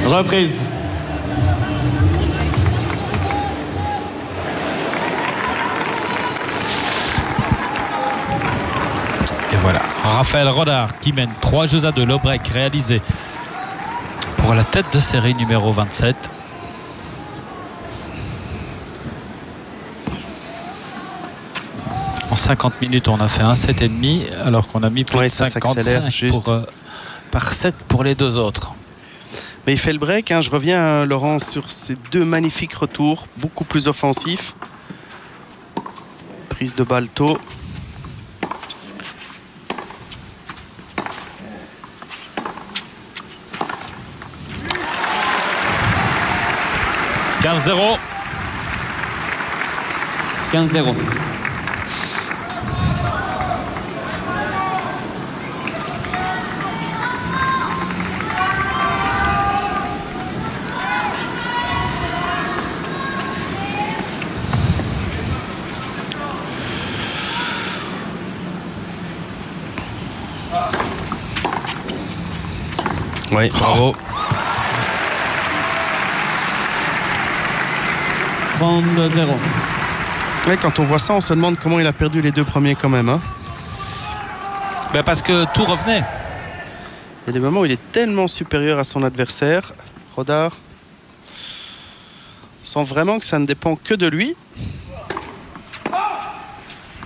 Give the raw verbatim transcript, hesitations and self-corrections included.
Reprise. Et voilà, Raphaël Rodard qui mène trois jeux à deux. Le break réalisé pour la tête de série numéro vingt-sept. En cinquante minutes, on a fait un sept virgule cinq alors qu'on a mis plus ouais, de cinquante-cinq pour, euh, par set pour les deux autres. Mais il fait le break. Hein. Je reviens, hein, Laurent, sur ces deux magnifiques retours, beaucoup plus offensifs. Prise de balle tôt. quinze zéro. quinze zéro. Oui, bravo. trente zéro. Ouais, quand on voit ça, on se demande comment il a perdu les deux premiers quand même. Hein. Ben parce que tout revenait. Il y a des moments où il est tellement supérieur à son adversaire. Rodard sent vraiment que ça ne dépend que de lui.